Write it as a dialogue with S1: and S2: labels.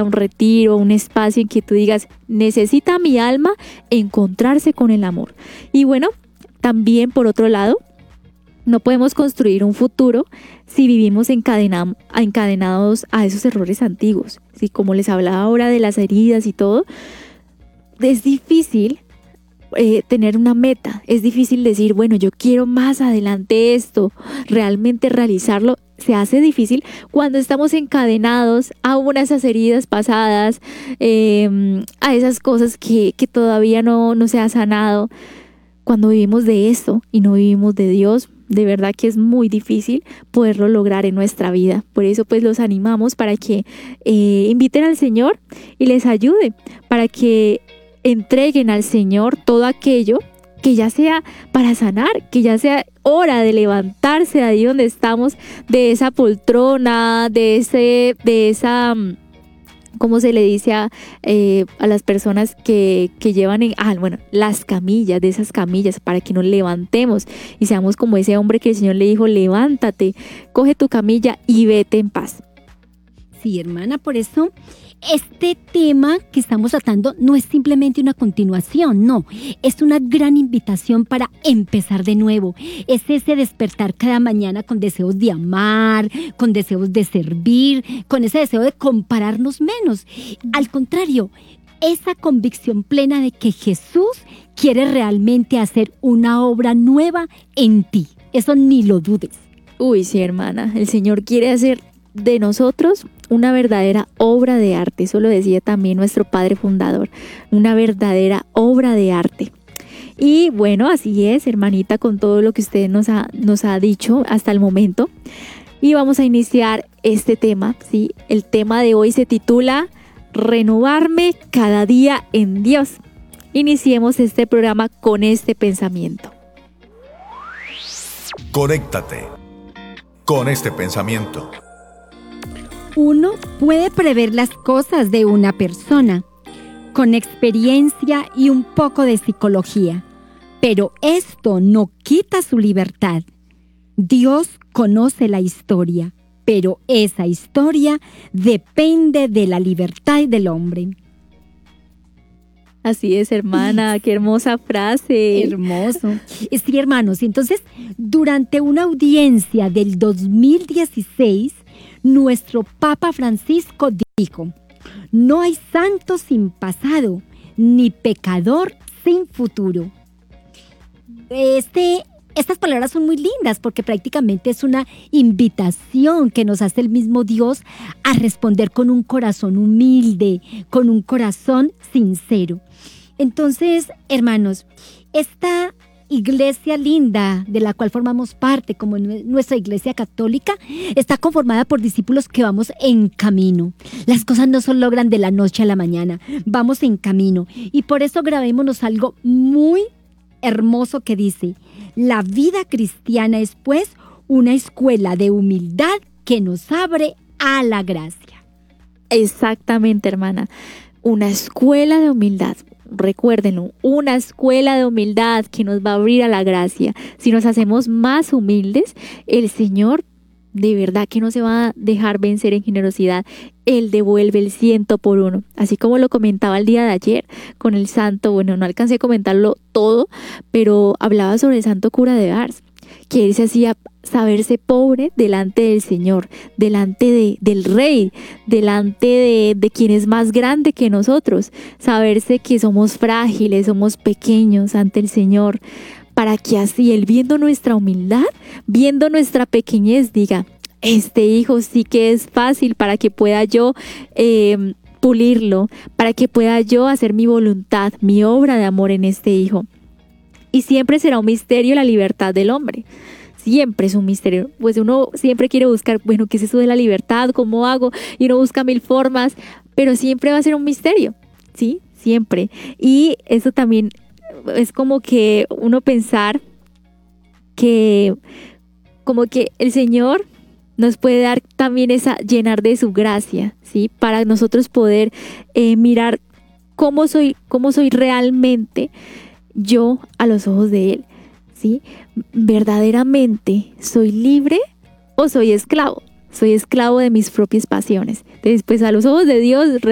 S1: un retiro, un espacio en que tú digas, necesita mi alma encontrarse con el amor. Y bueno, también por otro lado, no podemos construir un futuro si vivimos encadenados a esos errores antiguos. ¿Sí? Como les hablaba ahora de las heridas y todo, es difícil tener una meta. Es difícil decir, bueno, yo quiero más adelante esto, realmente realizarlo. Se hace difícil cuando estamos encadenados a esas heridas pasadas, a esas cosas que todavía no se ha sanado. Cuando vivimos de esto y no vivimos de Dios, de verdad que es muy difícil poderlo lograr en nuestra vida. Por eso pues los animamos para que inviten al Señor y les ayude, para que entreguen al Señor todo aquello que ya sea para sanar, que ya sea hora de levantarse de ahí donde estamos, de esa poltrona, de esa, ¿cómo se le dice a las personas que llevan las camillas, de esas camillas, para que nos levantemos y seamos como ese hombre que el Señor le dijo, levántate, coge tu camilla y vete en paz?
S2: Sí, hermana, por eso este tema que estamos tratando no es simplemente una continuación, no, es una gran invitación para empezar de nuevo. Es ese despertar cada mañana con deseos de amar, con deseos de servir, con ese deseo de compararnos menos. Al contrario, esa convicción plena de que Jesús quiere realmente hacer una obra nueva en ti. Eso ni lo dudes.
S1: Uy, sí, hermana, el Señor quiere hacer de nosotros una verdadera obra de arte. Eso lo decía también nuestro padre fundador, una verdadera obra de arte. Y bueno, así es, hermanita, con todo lo que usted nos ha dicho hasta el momento. Y vamos a iniciar este tema, ¿sí? El tema de hoy se titula Renovarme cada día en Dios. Iniciemos este programa con este pensamiento.
S3: Conéctate con este pensamiento.
S2: Uno puede prever las cosas de una persona con experiencia y un poco de psicología, pero esto no quita su libertad. Dios conoce la historia, pero esa historia depende de la libertad del hombre.
S1: Así es, hermana, qué hermosa frase.
S2: Hermoso. Sí, hermanos, entonces, durante una audiencia del 2016, nuestro Papa Francisco dijo, no hay santo sin pasado, ni pecador sin futuro. Estas palabras son muy lindas porque prácticamente es una invitación que nos hace el mismo Dios a responder con un corazón humilde, con un corazón sincero. Entonces, hermanos, esta iglesia linda de la cual formamos parte, como nuestra iglesia católica, está conformada por discípulos que vamos en camino. Las cosas no se logran de la noche a la mañana, vamos en camino. Y por eso grabémonos algo muy hermoso que dice, la vida cristiana es pues una escuela de humildad que nos abre a la gracia.
S1: Exactamente, hermana, una escuela de humildad. Recuérdenlo, una escuela de humildad que nos va a abrir a la gracia. Si nos hacemos más humildes, el Señor de verdad que no se va a dejar vencer en generosidad. Él devuelve el 100 por uno. Así como lo comentaba el día de ayer con el santo, bueno, no alcancé a comentarlo todo, pero hablaba sobre el santo cura de Ars, que él se hacía saberse pobre delante del Señor, delante del Rey, delante de quien es más grande que nosotros, saberse que somos frágiles, somos pequeños ante el Señor, para que así Él, viendo nuestra humildad, viendo nuestra pequeñez, diga, este hijo sí que es fácil para que pueda yo pulirlo, para que pueda yo hacer mi voluntad, mi obra de amor en este hijo. Y siempre será un misterio la libertad del hombre. Siempre es un misterio. Pues uno siempre quiere buscar, bueno, ¿qué es eso de la libertad? ¿Cómo hago? Y uno busca mil formas, pero siempre va a ser un misterio, ¿sí? Siempre. Y eso también es como que uno pensar que como que el Señor nos puede dar también llenar de su gracia, ¿sí? Para nosotros poder mirar cómo soy realmente yo a los ojos de Él, ¿sí? ¿Verdaderamente soy libre o soy esclavo? Soy esclavo de mis propias pasiones. Entonces, pues a los ojos de Dios